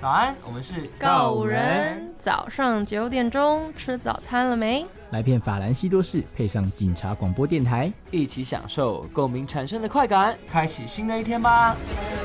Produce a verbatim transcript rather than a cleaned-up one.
早安，我们是告五人。早上九点钟吃早餐了没？ 来片法兰西多士，配上警察广播电台， 一起享受共鸣产生的快感，开启新的一天吧。